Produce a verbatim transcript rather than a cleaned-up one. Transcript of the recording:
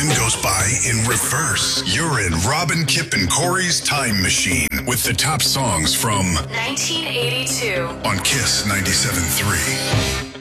time goes by in reverse. You're in Robin, Kip, and Corey's Time Machine with the top songs from nineteen eighty-two on Kiss ninety-seven point three.